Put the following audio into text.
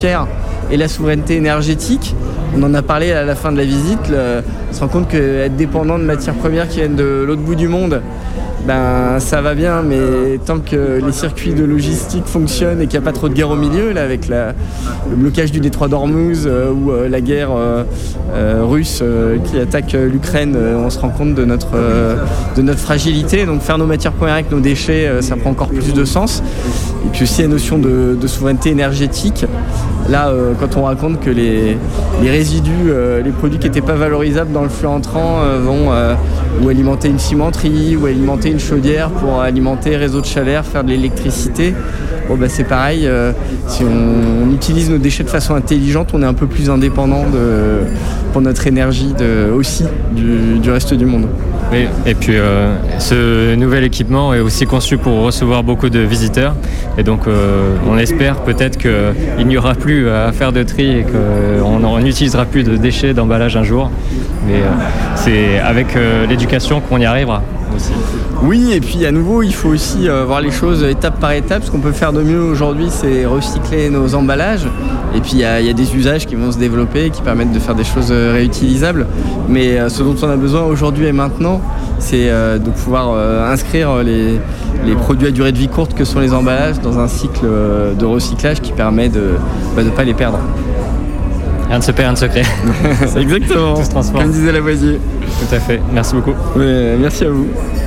et la souveraineté énergétique. On en a parlé à la fin de la visite. On se rend compte qu'être dépendant de matières premières qui viennent de l'autre bout du monde, ça va bien, mais tant que les circuits de logistique fonctionnent et qu'il n'y a pas trop de guerre au milieu, là, avec le blocage du détroit d'Ormuz ou la guerre russe qui attaque l'Ukraine, on se rend compte de notre fragilité. Donc faire nos matières premières avec nos déchets, ça prend encore plus de sens. Et puis aussi la notion de souveraineté énergétique. Là, quand on raconte que les résidus, les produits qui n'étaient pas valorisables dans le flux entrant vont ou alimenter une cimenterie, ou alimenter une chaudière pour alimenter réseau de chaleur, faire de l'électricité. C'est pareil, si on utilise nos déchets de façon intelligente, on est un peu plus indépendant pour notre énergie aussi du reste du monde. Oui, et puis ce nouvel équipement est aussi conçu pour recevoir beaucoup de visiteurs. Et donc on espère peut-être qu'il n'y aura plus à faire de tri et qu'on n'utilisera plus de déchets d'emballage un jour. Mais c'est avec l'éducation qu'on y arrivera aussi. Oui, et puis à nouveau, il faut aussi voir les choses étape par étape. Ce qu'on peut faire de mieux aujourd'hui, c'est recycler nos emballages. Et puis il y a des usages qui vont se développer, qui permettent de faire des choses réutilisables. Mais ce dont on a besoin aujourd'hui et maintenant, c'est de pouvoir inscrire les produits à durée de vie courte que sont les emballages dans un cycle de recyclage qui permet de ne pas les perdre. Rien ne se perd, rien ne se crée. C'est exactement, tout se transforme. Comme disait Lavoisier. Tout à fait, merci beaucoup. Merci à vous.